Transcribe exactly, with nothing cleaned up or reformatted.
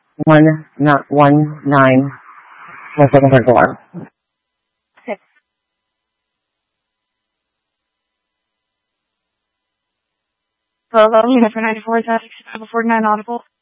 one, not one, nine. One second for alarm. Okay. Hello, Unit for ninety-four, traffic, forty-nine audible.